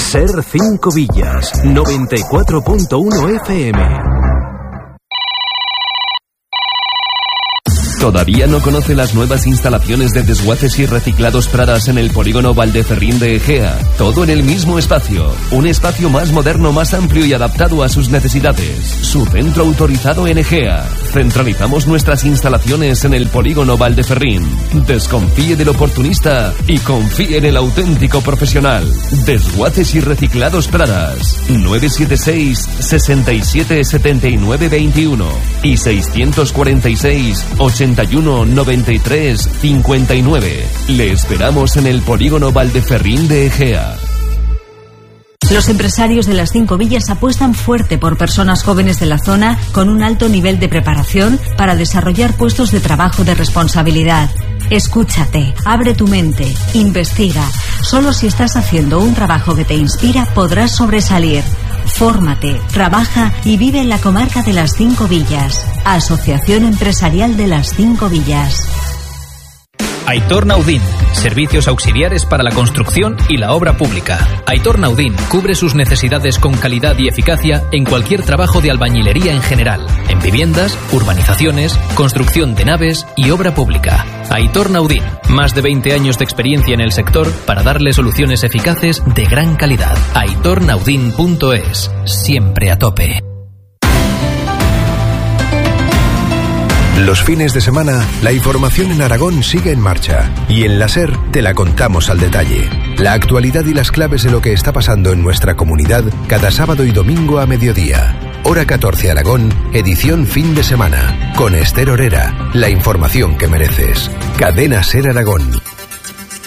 Ser 5 Villas, 94.1 FM. ¿Todavía no conoce las nuevas instalaciones de desguaces y reciclados Pradas en el polígono Valdeferrín de Egea? Todo en el mismo espacio. Un espacio más moderno, más amplio y adaptado a sus necesidades. Su centro autorizado en Egea. Centralizamos nuestras instalaciones en el polígono Valdeferrín. Desconfíe del oportunista y confíe en el auténtico profesional. Desguaces y reciclados Pradas. 976 67 79 21 y 646 81 93 59. Le esperamos en el polígono Valdeferrín de Egea. Los empresarios de las 5 Villas apuestan fuerte por personas jóvenes de la zona con un alto nivel de preparación para desarrollar puestos de trabajo de responsabilidad. Escúchate, abre tu mente, investiga. Solo si estás haciendo un trabajo que te inspira podrás sobresalir. Fórmate, trabaja y vive en la comarca de las 5 Villas. Asociación Empresarial de las 5 Villas. Aitor Naudín, servicios auxiliares para la construcción y la obra pública. Aitor Naudín cubre sus necesidades con calidad y eficacia en cualquier trabajo de albañilería en general, en viviendas, urbanizaciones, construcción de naves y obra pública. Aitor Naudín, más de 20 años de experiencia en el sector para darle soluciones eficaces de gran calidad. aitornaudin.es, siempre a tope. Los fines de semana, la información en Aragón sigue en marcha y en la SER te la contamos al detalle. La actualidad y las claves de lo que está pasando en nuestra comunidad cada sábado y domingo a mediodía. Hora 14 Aragón, edición fin de semana. Con Esther Orera, la información que mereces. Cadena SER Aragón.